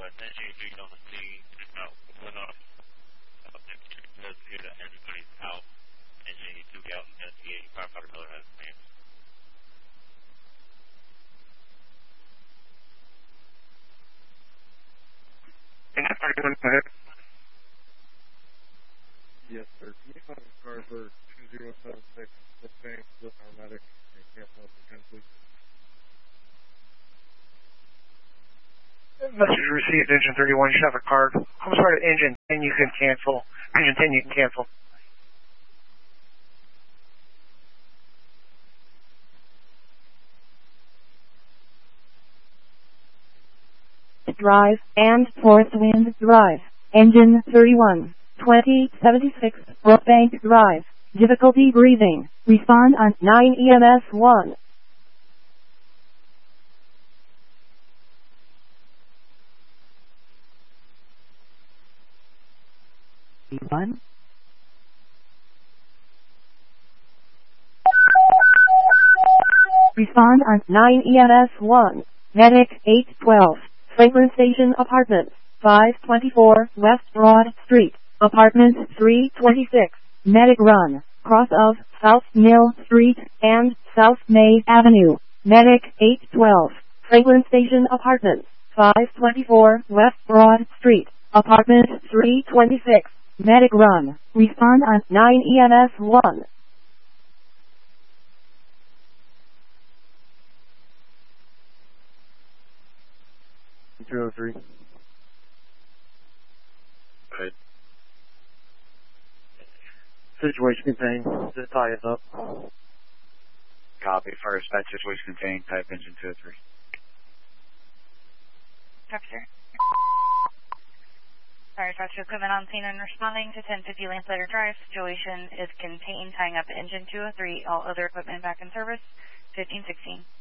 essentially being on the scene, went off to everybody's house, and then he took out investigating firefighter Miller has plans. Engine 31, go ahead. Yes, sir. Can you find a car for 2076 Mustang with paramedic and cancel up the 10, please? Message received, Engine 31. You should have a card. I'm sorry, Engine 10 you can cancel. Engine 10 you can cancel. Drive and Fourth Wind Drive. Engine 31. 2076 Brookbank Drive. Difficulty breathing. Respond on 9 EMS 1. One. Respond on 9 EMS 1. Medic 812. Franklin Station Apartments. 524 West Broad Street. Apartment 326. Medic run. Cross of South Mill Street and South May Avenue. Medic 812. Franklin Station Apartments. 524 West Broad Street. Apartment 326. Medic run. Respond on 9 EMS 1. 203. Good. Situation contained. Just tie us up. Copy. First, that situation contained. Type engine 203. Copy, sir. Fire trucks equipment on scene and responding to 1050 Lamplighter Drive. Situation is contained, tying up engine 203. All other equipment back in service. 1516.